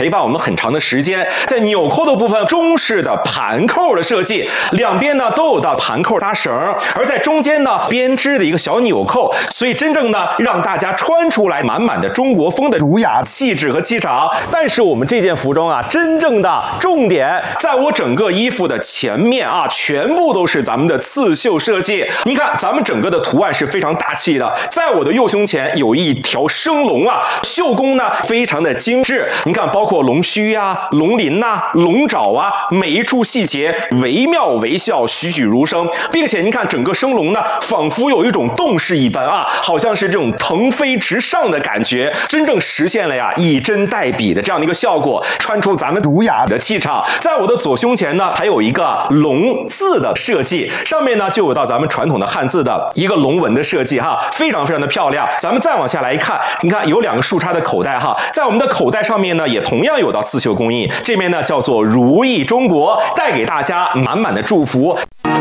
陪伴我们很长的时间。在纽扣的部分，中式的盘扣的设计，两边呢都有的盘扣搭绳，而在中间呢编织的一个小纽扣，所以真正呢让大家穿出来满满的中国风的儒雅气质和气场。但是我们这件服装啊，真正的重点在我整个衣服的前面啊，全部都是咱们的刺绣设计。你看，咱们整个的图案是非常大气的，在我的右胸前有一条生龙啊，绣工呢非常的精致。你看，包括龙须啊、龙鳞呐、龙爪啊，每一处细节惟妙惟肖，栩栩如生，并且你看整个生龙呢，仿佛有一种动势一般啊，好像是这种腾飞直上的感觉，真正实现了呀以针代笔的这样的一个效果，穿出咱们儒雅的气场。在我的左胸前呢，还有一个龙字的设计，上面呢就有到咱们传统的汉字的一个龙纹的设计哈，非常非常的漂亮。咱们再往下来一看，你看有两个竖插的口袋哈，在我们的口袋上面呢，也同样有到刺绣工艺，这边呢叫做如意中国，带给大家满满的祝福。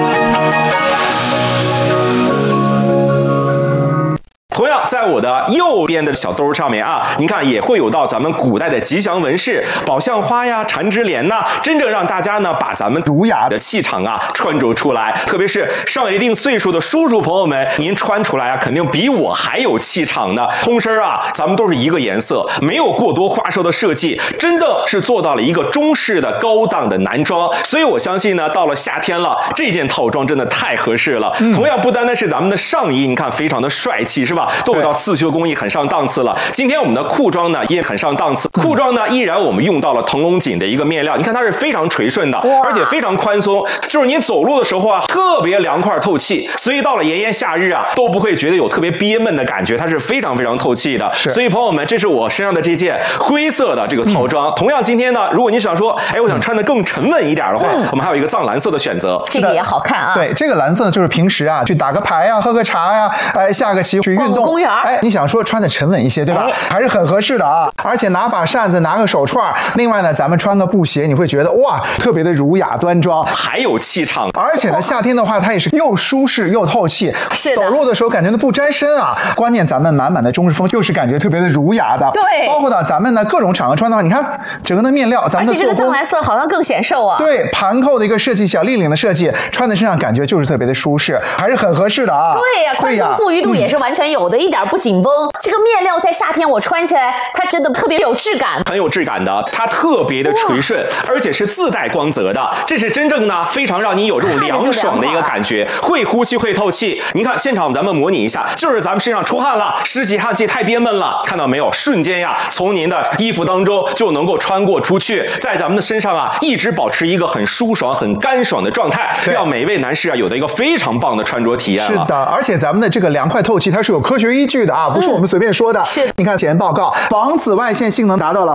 同样，在我的右边的小兜上面啊，你看也会有到咱们古代的吉祥纹饰，宝相花呀、缠枝莲呐，真正让大家呢把咱们儒雅的气场啊穿着出来。特别是上了一定岁数的叔叔朋友们，您穿出来啊，肯定比我还有气场呢。通身啊，咱们都是一个颜色，没有过多花哨的设计，真的是做到了一个中式的高档的男装。所以我相信呢，到了夏天了，这件套装真的太合适了。同样，不单单是咱们的上衣，你看非常的帅气，是吧？都有到刺绣工艺很上档次了。今天我们的裤装呢也很上档次，裤装呢依然我们用到了腾龙锦的一个面料，你看它是非常垂顺的，而且非常宽松，就是你走路的时候啊特别凉快透气，所以到了炎炎夏日啊都不会觉得有特别憋闷的感觉，它是非常非常透气的。所以朋友们，这是我身上的这件灰色的这个套装。同样今天呢，如果你想说，哎，我想穿得更沉稳一点的话，我们还有一个藏蓝色的选择， 这个也好看啊。 对，这个蓝色呢，就是平时啊去打个牌呀、喝个茶呀、下个棋去运动。 公园， 你想说穿的沉稳一些，对吧？还是很合适的啊。而且拿把扇子，拿个手串，另外呢，咱们穿个布鞋，你会觉得哇，特别的儒雅端庄， 还有气场。 而且呢，夏天的话，它也是又舒适又透气， 是的， 走路的时候感觉都不沾身啊。关键咱们满满的中式风，又是感觉特别的儒雅的。 对， 包括呢，咱们呢各种场合穿的话，你看整个的面料，咱们的而且这个藏蓝色好像更显瘦啊。 对，盘扣的一个设计，小立领的设计，穿在身上感觉就是特别的舒适，还是很合适的啊。 对呀，宽松富裕度也是完全有的，一点不紧绷。这个面料在夏天我穿起来，它真的特别有质感， 很有质感的，它特别的垂顺，而且是自带光泽的，这是真正呢非常让你有这种凉爽的一个感觉，会呼吸会透气。你看现场咱们模拟一下，就是咱们身上出汗了，湿气汗气太憋闷了，看到没有？瞬间呀，从您的衣服当中就能够穿过出去，在咱们的身上啊一直保持一个很舒爽、很干爽的状态，让每位男士啊有的一个非常棒的穿着体验了。 是的，而且咱们的这个凉快透气，它是有科学依据的啊，不是我们随便说的。 是， 你看前报告，防紫外线性能达到了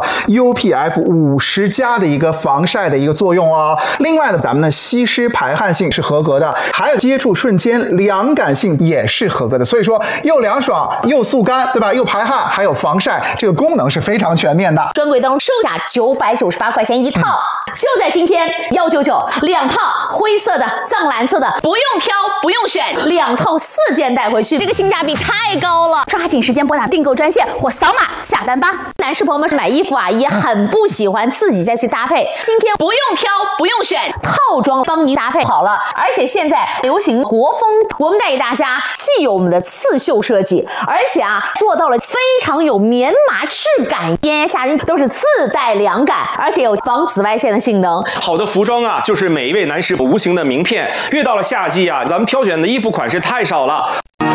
UPF50+的一个防晒的一个作用哦。另外呢，咱们的吸湿排汗性是合格的，还有接触瞬间凉感性也是合格的。所以说又凉爽又速干，对吧？又排汗，还有防晒，这个功能是非常全面的。 专柜当中售价998块钱一套，就在今天199两套灰色的、藏蓝色的，不用挑不用选，2套4件带回去，这个性价比太高了。抓紧时间拨打订购专线或扫码下单吧。男士朋友们是买衣服啊，也很不喜欢自己再去搭配，今天不用挑不用选，套装帮您搭配好了。而且现在流行国风，我们带给大家既有我们的刺绣设计，而且啊做到了非常有棉麻质感，炎炎夏日都是自带凉感，而且有防紫外线的性能。 好的服装啊，就是每一位男士无形的名片。越到了夏季啊，咱们挑选的衣服款式太少了。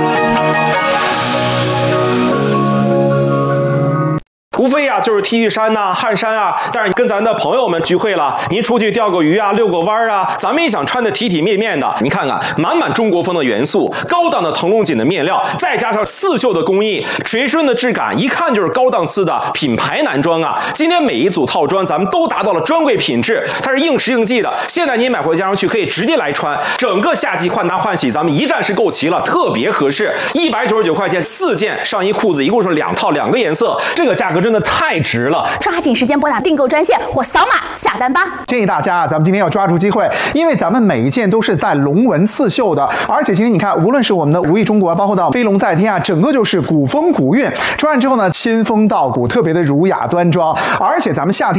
无非呀就是 T 恤衫呐、汗衫啊，但是跟咱的朋友们聚会了，您出去钓个鱼啊、遛个弯啊，咱们也想穿得体体面面的。你看看，满满中国风的元素，高档的腾龙锦的面料，再加上刺绣的工艺，垂顺的质感，一看就是高档次的品牌男装啊。今天每一组套装咱们都达到了专柜品质，它是应时应季的。现在您买回家上去可以直接来穿，整个夏季换搭换洗咱们一站式购齐了，特别合适。199块钱4件上衣裤子，一共是2套2个颜色，这个价格真的太值了。 抓紧时间拨打订购专线或扫码下单吧。 建议大家咱们今天要抓住机会，因为咱们每一件都是带龙纹刺绣的，而且今天你看，无论是我们的如意中国，包括到飞龙在天啊，整个就是古风古韵，穿上之后呢，仙风道骨，特别的儒雅端庄，而且咱们夏天